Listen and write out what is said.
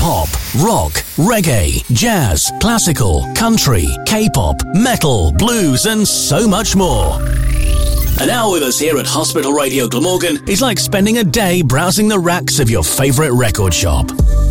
pop, rock, reggae, jazz, classical, country, K-pop, metal, blues and so much more. An hour with us here at Hospital Radio Glamorgan is like spending a day browsing the racks of your favourite record shop.